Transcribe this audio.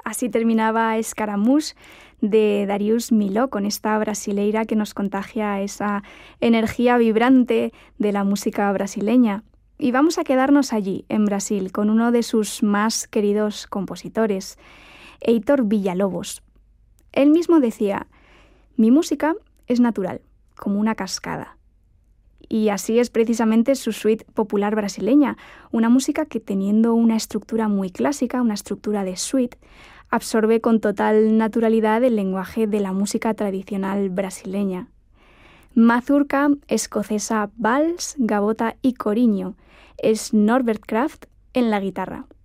Así terminaba Escaramouche de Darius Milhaud, con esta brasileira que nos contagia esa energía vibrante de la música brasileña. Y vamos a quedarnos allí, en Brasil, con uno de sus más queridos compositores, Heitor Villa-Lobos. Él mismo decía: mi música es natural, como una cascada. Y así es precisamente su suite popular brasileña, una música que, teniendo una estructura muy clásica, una estructura de suite, absorbe con total naturalidad el lenguaje de la música tradicional brasileña. Mazurca, escocesa, vals, gavota y coriño. Es Norbert Kraft en la guitarra.